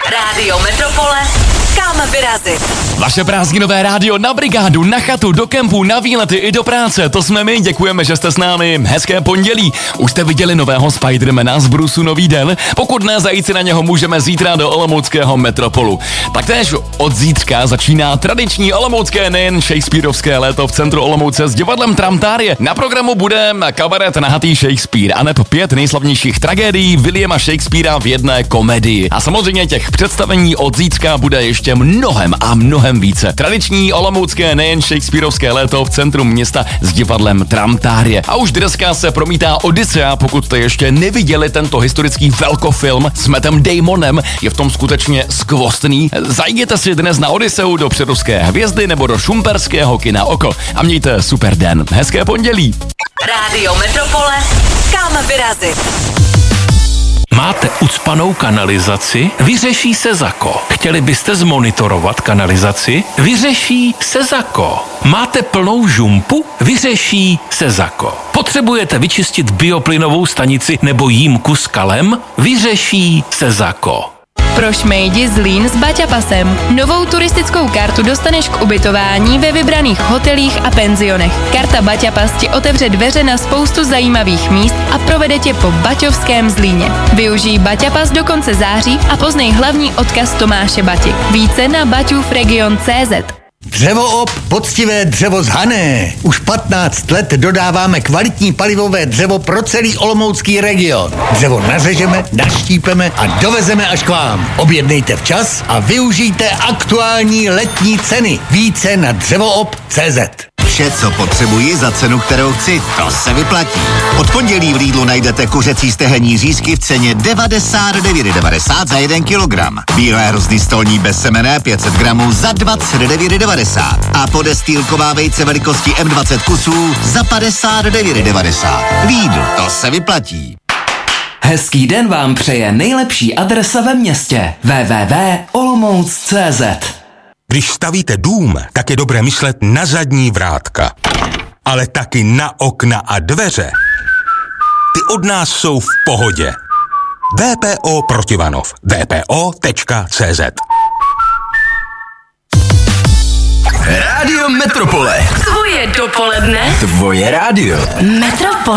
Rádio Metropole, kam vyrazit? Vaše prázdninové rádio na brigádu, na chatu, do kempu, na výlety i do práce. To jsme my, děkujeme, že jste s námi. Hezké pondělí. Už jste viděli nového Spidermana z Brusu Nový den? Pokud ne, zajít si na něho můžeme zítra do olomouckého Metropolu. Taktéž od zítřka začíná tradiční olomoucké, nejen shakespearovské léto v centru Olomouce s divadlem Tramtárie. Na programu bude kabaret Nahatý Shakespeare a neb 5 nejslavnějších tragédií Williama Shakespearea v jedné komedii. A samozřejmě těch představení od zítřka bude ještě mnohem více. Tradiční olomoucké, nejen shakespearovské léto v centru města s divadlem Tramtárie. A už dneska se promítá Odyssea, pokud jste ještě neviděli tento historický velkofilm s Mattem Damonem, je v tom skutečně skvostný. Zajděte si dnes na Odysseu do Přerovské hvězdy nebo do šumperského kina Oko a mějte super den. Hezké pondělí. Rádio Metropole, kam vyrazit? Máte ucpanou kanalizaci? Vyřeší Sezako. Chtěli byste zmonitorovat kanalizaci? Vyřeší Sezako. Máte plnou žumpu? Vyřeší Sezako. Potřebujete vyčistit bioplynovou stanici nebo jímku s kalem? Vyřeší Sezako. Pro šmejdi Zlín s Baťapasem. Novou turistickou kartu dostaneš k ubytování ve vybraných hotelích a penzionech. Karta Baťapas ti otevře dveře na spoustu zajímavých míst a provede tě po baťovském Zlíně. Využij Baťapas do konce září a poznej hlavní odkaz Tomáše Bati. Více na baťufregion.cz. Dřevoop, poctivé dřevo z Hané. Už 15 let dodáváme kvalitní palivové dřevo pro celý olomoucký region. Dřevo nařežeme, naštípeme a dovezeme až k vám. Objednejte včas a využijte aktuální letní ceny. Více na dřevoop.cz. Vše, co potřebuji za cenu, kterou chci, to se vyplatí. Od pondělí v Lidlu najdete kuřecí stehenní řízky v ceně 99,90 za 1 kilogram. Bílé hrozny stolní bezsemenné 500 gramů za 29,90 a podestýlková vejce velikosti M20 kusů za 59,90. Lidl, to se vyplatí. Hezký den vám přeje nejlepší adresa ve městě www.olomouc.cz. Když stavíte dům, tak je dobré myslet na zadní vrátka, ale taky na okna a dveře. Ty od nás jsou v pohodě. VPO Protivanov. VPO.cz. Rádio Metropole. Tvoje dopoledne. Tvoje rádio. Metropole.